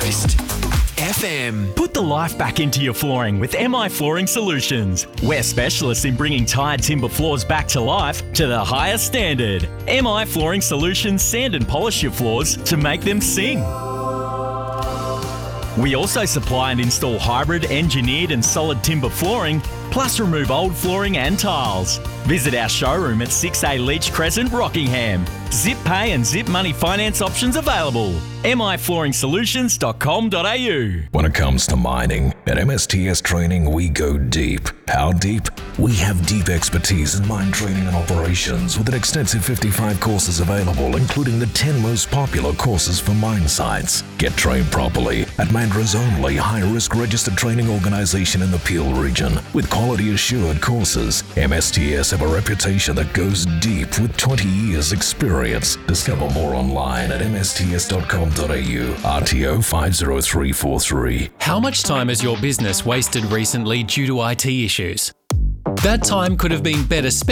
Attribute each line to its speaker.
Speaker 1: Coast FM.
Speaker 2: Put the life back into your flooring with MI Flooring Solutions. We're specialists in bringing tired timber floors back to life to the highest standard. MI Flooring Solutions sand and polish your floors to make them sing. We also supply and install hybrid, engineered and solid timber flooring, plus remove old flooring and tiles. Visit our showroom at 6A Leach Crescent, Rockingham. Zip pay and zip money finance options available. miflooringsolutions.com.au.
Speaker 3: When it comes to mining, at MSTS Training we go deep. How deep? We have deep expertise in mine training and operations with an extensive 55 courses available, including the 10 most popular courses for mine sites. Get trained properly at Mandra's only high-risk registered training organisation in the Peel region with quality-assured courses. MSTS have a reputation that goes deep with 20 years experience. Discover more online at msts.com.au. RTO 50343.
Speaker 4: How much time has your business wasted recently due to IT issues? That time could have been better spent